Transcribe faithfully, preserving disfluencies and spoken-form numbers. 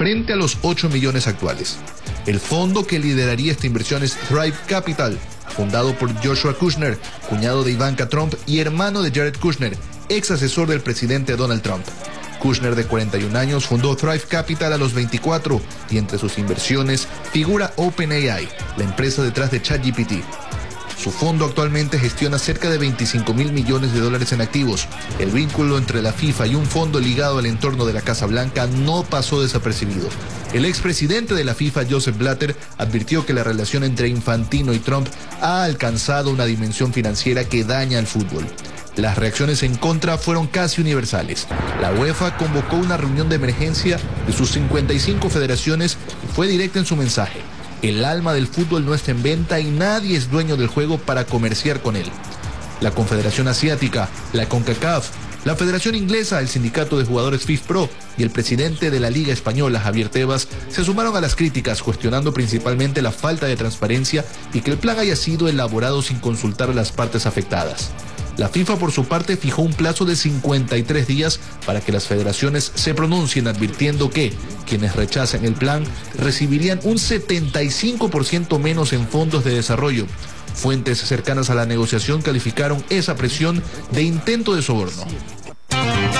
frente a los ocho millones actuales. El fondo que lideraría esta inversión es Thrive Capital, fundado por Joshua Kushner, cuñado de Ivanka Trump y hermano de Jared Kushner, ex asesor del presidente Donald Trump. Kushner, de cuarenta y un años, fundó Thrive Capital a los veinticuatro y entre sus inversiones figura OpenAI, la empresa detrás de ChatGPT. Su fondo actualmente gestiona cerca de veinticinco mil millones de dólares en activos. El vínculo entre la FIFA y un fondo ligado al entorno de la Casa Blanca no pasó desapercibido. El expresidente de la FIFA, Joseph Blatter, advirtió que la relación entre Infantino y Trump ha alcanzado una dimensión financiera que daña al fútbol. Las reacciones en contra fueron casi universales. La UEFA convocó una reunión de emergencia de sus cincuenta y cinco federaciones y fue directa en su mensaje. El alma del fútbol no está en venta y nadie es dueño del juego para comerciar con él. La Confederación Asiática, la CONCACAF, la Federación Inglesa, el Sindicato de Jugadores FIFPro y el presidente de la Liga Española, Javier Tebas, se sumaron a las críticas, cuestionando principalmente la falta de transparencia y que el plan haya sido elaborado sin consultar a las partes afectadas. La FIFA, por su parte, fijó un plazo de cincuenta y tres días para que las federaciones se pronuncien, advirtiendo que quienes rechacen el plan recibirían un setenta y cinco por ciento menos en fondos de desarrollo. Fuentes cercanas a la negociación calificaron esa presión de intento de soborno.